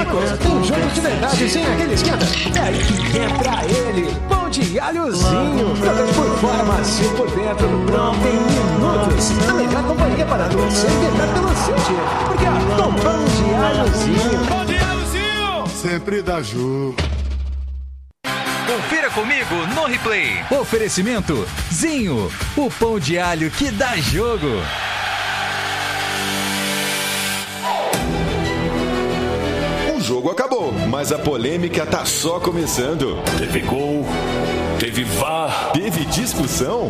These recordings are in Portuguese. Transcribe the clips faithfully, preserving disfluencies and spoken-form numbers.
Marcos, tem jogo de verdade sem aquele esquenta. É aí que entra ele, pão de alhozinho. Jogando por fora, macio por dentro, pronto em minutos. A melhor companhia para você inventar pelo seu dia. Porque é com pão de alhozinho. Pão de alhozinho! Sempre dá jogo. Confira comigo no replay. Oferecimento Zinho, o pão de alho que dá jogo. O jogo acabou, mas a polêmica tá só começando. Teve gol, teve V A R, teve discussão.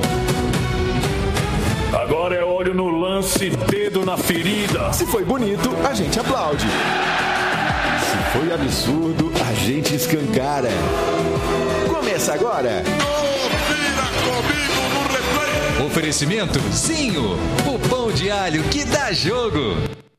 Agora é olho no lance, dedo na ferida. Se foi bonito, a gente aplaude. Se foi absurdo, a gente escancara. Começa agora. Confira comigo no replay. Oferecimento Zinho, o pão de alho que dá jogo.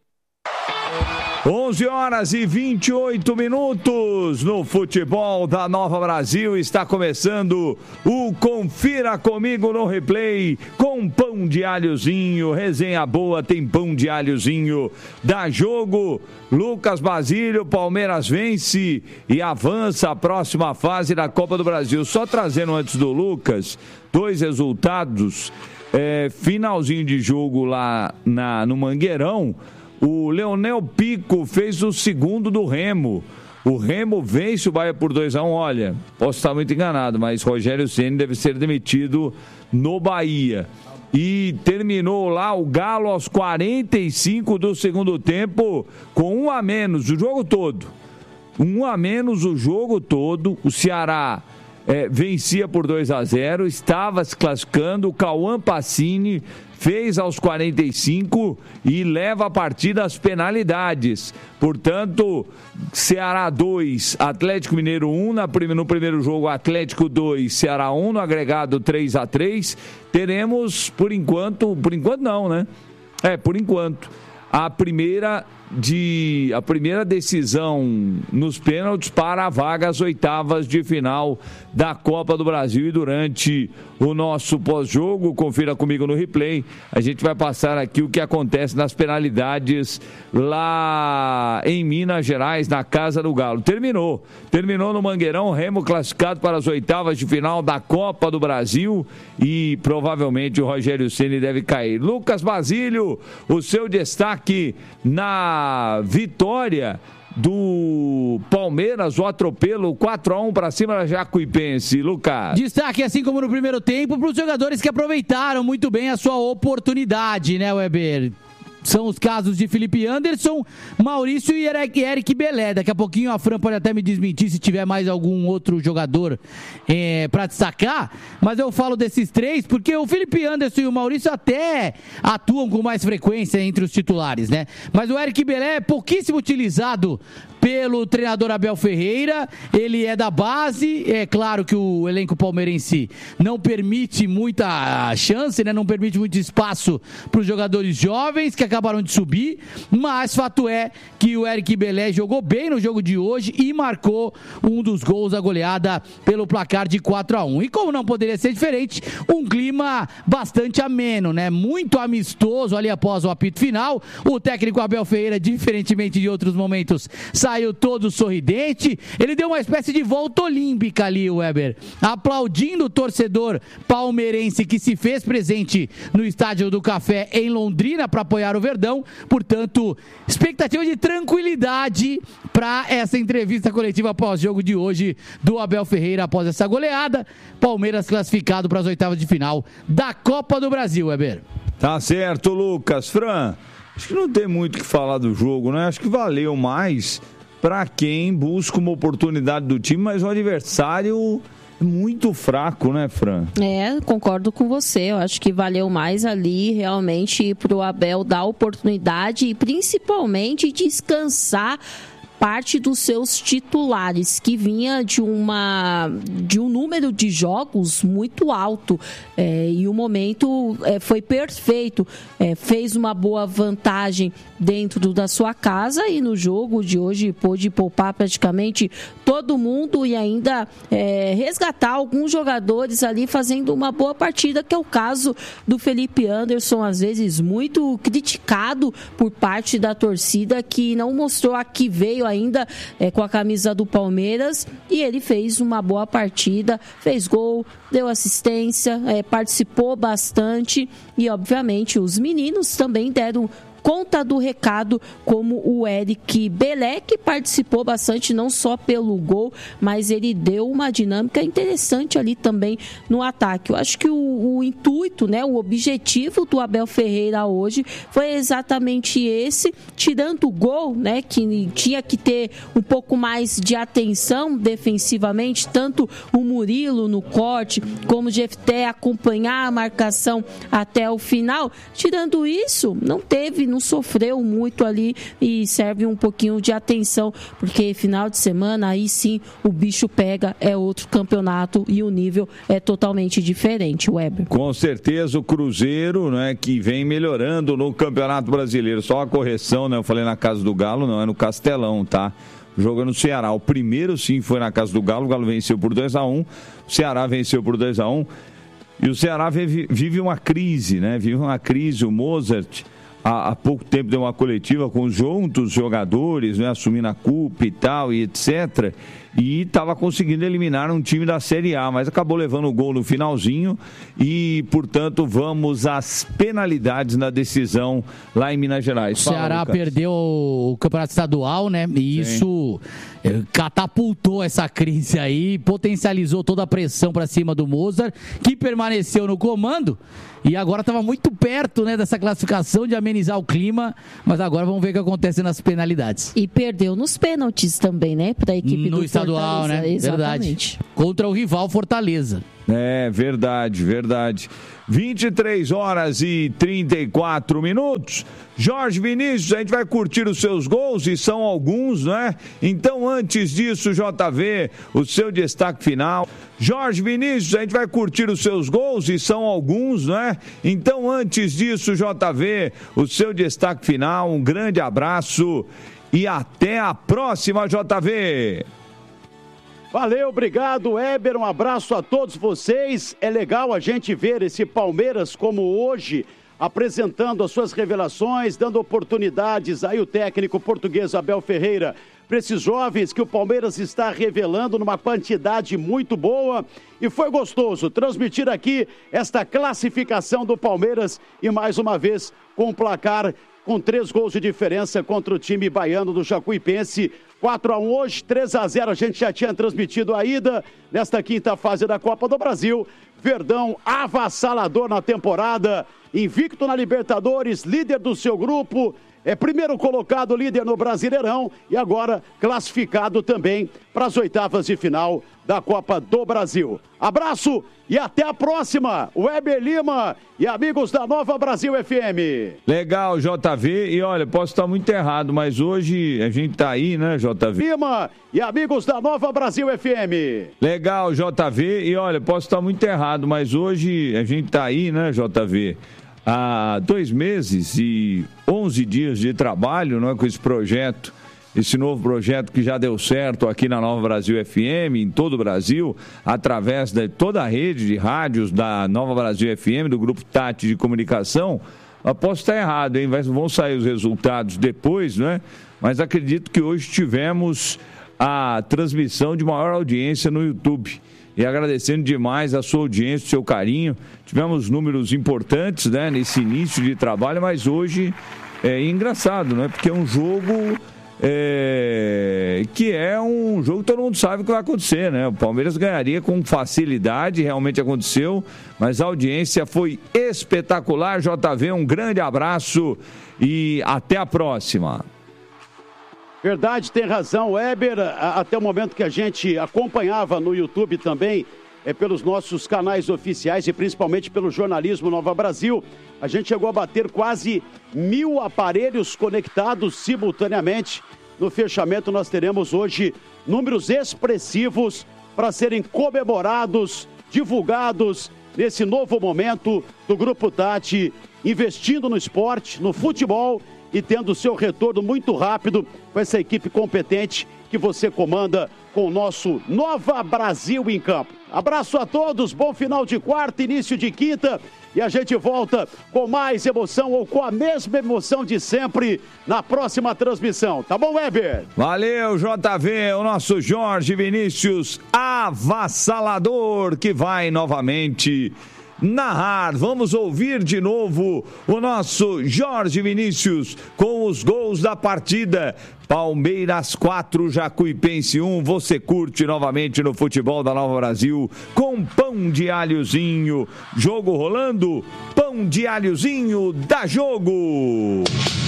onze horas e vinte e oito minutos no futebol da Nova Brasil. Está começando o Confira Comigo no Replay com pão de alhozinho. Resenha boa, tem pão de alhozinho. Dá jogo. Lucas Basílio, Palmeiras vence e avança a próxima fase da Copa do Brasil. Só trazendo antes do Lucas, dois resultados. É, finalzinho de jogo lá na, no Mangueirão. O Leonel Pico fez o segundo do Remo. O Remo vence o Bahia por dois a um. Olha, posso estar muito enganado, mas Rogério Ceni deve ser demitido no Bahia. E terminou lá o Galo aos quarenta e cinco do segundo tempo com um a menos o jogo todo. Um a menos o jogo todo. O Ceará é, vencia por dois a zero, estava se classificando. O Cauã Pacini fez aos quarenta e cinco e leva a partida às penalidades. Portanto, Ceará dois, Atlético Mineiro um, na prime, no primeiro jogo Atlético dois, Ceará um, no agregado três a três. Teremos, por enquanto, por enquanto não, né? É, por enquanto, a primeira, de, a primeira decisão nos pênaltis para a vaga às oitavas de final da Copa do Brasil. E durante o nosso pós-jogo, confira comigo no replay, a gente vai passar aqui o que acontece nas penalidades lá em Minas Gerais, na Casa do Galo. Terminou, terminou no Mangueirão, Remo classificado para as oitavas de final da Copa do Brasil e provavelmente o Rogério Ceni deve cair. Lucas Basílio, o seu destaque na vitória do Palmeiras, o atropelo quatro a um para cima da Jacuipense. Lucas. Destaque, assim como no primeiro tempo, para os jogadores que aproveitaram muito bem a sua oportunidade, né, Weber? São os casos de Felipe Anderson, Maurício e Eric Belé. Daqui a pouquinho a Fran pode até me desmentir se tiver mais algum outro jogador é, para destacar. Mas eu falo desses três porque o Felipe Anderson e o Maurício até atuam com mais frequência entre os titulares, né? Mas o Eric Belé é pouquíssimo utilizado pelo treinador Abel Ferreira. Ele é da base. É claro que o elenco palmeirense não permite muita chance, né? Não permite muito espaço para os jogadores jovens que acabaram de subir, mas fato é que o Eric Belé jogou bem no jogo de hoje e marcou um dos gols da goleada pelo placar de quatro a um. E como não poderia ser diferente, um clima bastante ameno, né? Muito amistoso ali após o apito final. O técnico Abel Ferreira, diferentemente de outros momentos, saiu todo sorridente. Ele deu uma espécie de volta olímpica ali, Weber, aplaudindo o torcedor palmeirense que se fez presente no Estádio do Café em Londrina para apoiar o Verdão. Portanto, expectativa de tranquilidade para essa entrevista coletiva pós-jogo de hoje do Abel Ferreira após essa goleada. Palmeiras classificado para as oitavas de final da Copa do Brasil, Weber. Tá certo, Lucas. Fran, acho que não tem muito o que falar do jogo, né? Acho que valeu mais para quem busca uma oportunidade do time, mas o adversário muito fraco, né, Fran? É, concordo com você. Eu acho que valeu mais ali realmente para o Abel dar oportunidade e principalmente descansar parte dos seus titulares, que vinha de, uma, de um número de jogos muito alto, é, e o momento é, foi perfeito, é, fez uma boa vantagem dentro da sua casa e no jogo de hoje pôde poupar praticamente todo mundo e ainda é, resgatar alguns jogadores ali fazendo uma boa partida, que é o caso do Felipe Anderson, às vezes muito criticado por parte da torcida, que não mostrou a que veio veio ainda é, com a camisa do Palmeiras e ele fez uma boa partida, fez gol, deu assistência, é, participou bastante e, obviamente, os meninos também deram conta do recado, como o Eric Belé, que participou bastante, não só pelo gol, mas ele deu uma dinâmica interessante ali também no ataque. Eu acho que o, o intuito, né, o objetivo do Abel Ferreira hoje foi exatamente esse, tirando o gol, né, que tinha que ter um pouco mais de atenção defensivamente, tanto o Murilo no corte, como o Jefté acompanhar a marcação até o final. Tirando isso, não teve não sofreu muito ali e serve um pouquinho de atenção, porque final de semana aí sim o bicho pega, é outro campeonato e o nível é totalmente diferente, Weber. Com certeza o Cruzeiro, né, que vem melhorando no Campeonato Brasileiro, só a correção, né, eu falei na Casa do Galo, não, é no Castelão, tá? Jogando no Ceará, o primeiro sim foi na Casa do Galo, o Galo venceu por dois a um, o Ceará venceu por dois a um e o Ceará vive, vive uma crise, né, vive uma crise, o Mozart há pouco tempo deu uma coletiva com juntos jogadores, né, assumindo a culpa e tal, e etcétera. E estava conseguindo eliminar um time da Série A, mas acabou levando o gol no finalzinho e, portanto, vamos às penalidades na decisão lá em Minas Gerais. O Ceará Fala, perdeu o campeonato estadual, né? E Sim. isso catapultou essa crise aí, potencializou toda a pressão para cima do Mozart, que permaneceu no comando e agora estava muito perto, né, dessa classificação, de amenizar o clima, mas agora vamos ver o que acontece nas penalidades. E perdeu nos pênaltis também, né, para a equipe no do estadual, Fortaleza. Né? Exatamente. Verdade. Contra o rival Fortaleza. É, verdade, verdade. vinte e três horas e trinta e quatro minutos. Jorge Vinícius, a gente vai curtir os seus gols, e são alguns, né? Então, antes disso, J V, o seu destaque final. Jorge Vinícius, a gente vai curtir os seus gols, e são alguns, né? Então, antes disso, J V, o seu destaque final. Um grande abraço e até a próxima, J V. Valeu, obrigado, Weber, um abraço a todos vocês. É legal a gente ver esse Palmeiras como hoje, apresentando as suas revelações, dando oportunidades aí o técnico português Abel Ferreira para esses jovens que o Palmeiras está revelando numa quantidade muito boa. E foi gostoso transmitir aqui esta classificação do Palmeiras e mais uma vez com o placar com três gols de diferença contra o time baiano do Jacuipense. quatro a um hoje, três a zero, a gente já tinha transmitido a ida nesta quinta fase da Copa do Brasil. Verdão avassalador na temporada, invicto na Libertadores, líder do seu grupo, é primeiro colocado, líder no Brasileirão e agora classificado também para as oitavas de final da Copa do Brasil. Abraço e até a próxima, Weber Lima e amigos da Nova Brasil F M. Legal, J V, e olha, posso estar muito errado, mas hoje a gente tá aí, né, J V? Lima e amigos da Nova Brasil F M. Legal, J V, e olha, posso estar muito errado, mas hoje a gente tá aí, né, J V? Há dois meses e onze dias de trabalho, não é, com esse projeto, esse novo projeto que já deu certo aqui na Nova Brasil F M, em todo o Brasil, através de toda a rede de rádios da Nova Brasil F M, do Grupo Tati de Comunicação. Eu posso estar errado, hein? Vão sair os resultados depois, né? Mas acredito que hoje tivemos a transmissão de maior audiência no YouTube. E agradecendo demais a sua audiência, o seu carinho. Tivemos números importantes, né, nesse início de trabalho, mas hoje é engraçado, né? Porque é um jogo é, que é um jogo que todo mundo sabe o que vai acontecer, né? O Palmeiras ganharia com facilidade, realmente aconteceu, mas a audiência foi espetacular. J V, um grande abraço e até a próxima. Verdade, tem razão, Weber. Até o momento que a gente acompanhava no YouTube também, é, pelos nossos canais oficiais e principalmente pelo jornalismo Nova Brasil, a gente chegou a bater quase mil aparelhos conectados simultaneamente. No fechamento nós teremos hoje números expressivos para serem comemorados, divulgados nesse novo momento do Grupo Tati, investindo no esporte, no futebol, e tendo seu retorno muito rápido com essa equipe competente que que você comanda com o nosso Nova Brasil em campo. Abraço a todos, bom final de quarta, início de quinta. E a gente volta com mais emoção ou com a mesma emoção de sempre na próxima transmissão. Tá bom, Weber? Valeu, J V, o nosso Jorge Vinícius avassalador que vai novamente narrar. Vamos ouvir de novo o nosso Jorge Vinícius com os gols da partida. Palmeiras quatro, Jacuipense um. Você curte novamente no futebol da Nova Brasil com pão de alhozinho. Jogo rolando, pão de alhozinho dá jogo.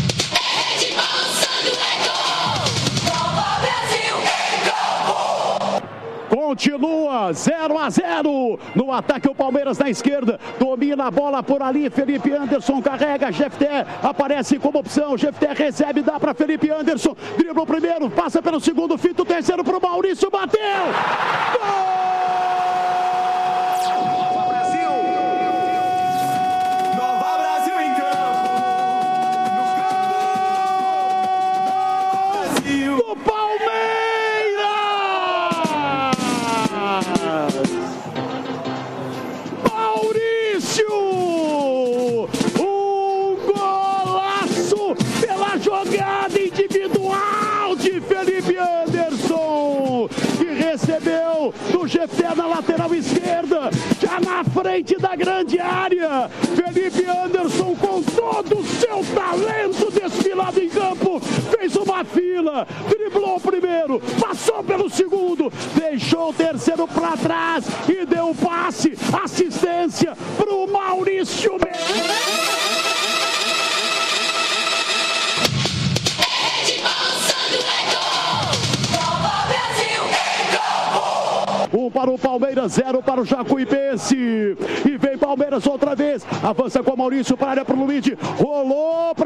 Continua zero a zero no ataque o Palmeiras na esquerda, domina a bola por ali, Felipe Anderson carrega, Jefté aparece como opção, Jefté recebe, dá para Felipe Anderson, dribla o primeiro, passa pelo segundo, fita o terceiro pro Maurício, bateu! Gol! Do Jefté na lateral esquerda, já na frente da grande área, Felipe Anderson com todo o seu talento desfilado em campo, fez uma fila, driblou o primeiro, passou pelo segundo, deixou o terceiro para trás e deu passe, assistência para o Maurício Um para o Palmeiras, zero para o Jacuipense. E vem Palmeiras outra vez. Avança com o Maurício para a área para o Luiz. Rolou para